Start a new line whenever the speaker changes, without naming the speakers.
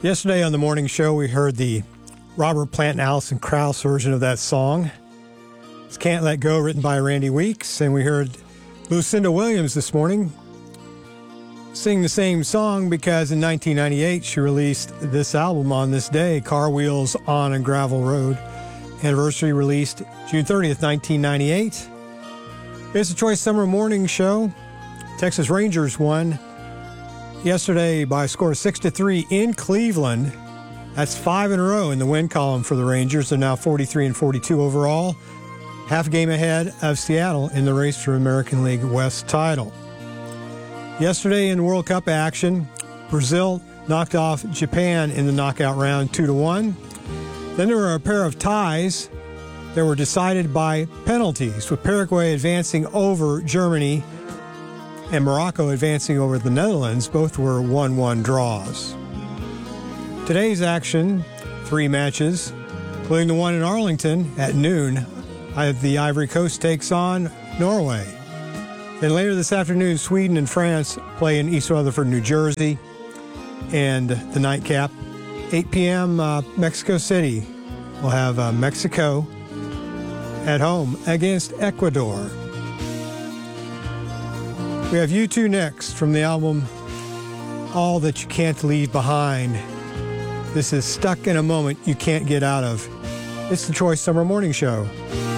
Yesterday on the morning show, we heard the Robert Plant and Alison Krauss version of that song. It's Can't Let Go, written by Randy Weeks. And we heard Lucinda Williams this morning sing the same song because in 1998 she released this album on this day, Car Wheels on a Gravel Road. Anniversary released June 30th, 1998. It's a Choice Summer Morning Show. Texas Rangers won yesterday by a score of 6-3 in Cleveland. That's 5 in a row in the win column for the Rangers. They're now 43-42 overall. Half a game ahead of Seattle in the race for American League West title. Yesterday in World Cup action, Brazil knocked off Japan in the knockout round 2-1. Then there were a pair of ties that were decided by penalties, with Paraguay advancing over Germany and Morocco advancing over the Netherlands. Both were 1-1 draws. Today's action, 3 matches, including the one in Arlington at noon. The Ivory Coast takes on Norway. Then later this afternoon, Sweden and France play in East Rutherford, New Jersey. And the nightcap, 8 p.m., Mexico City will have Mexico at home against Ecuador. We have U2 next from the album All That You Can't Leave Behind. This is Stuck in a Moment You Can't Get Out of. It's the Choice Summer Morning Show.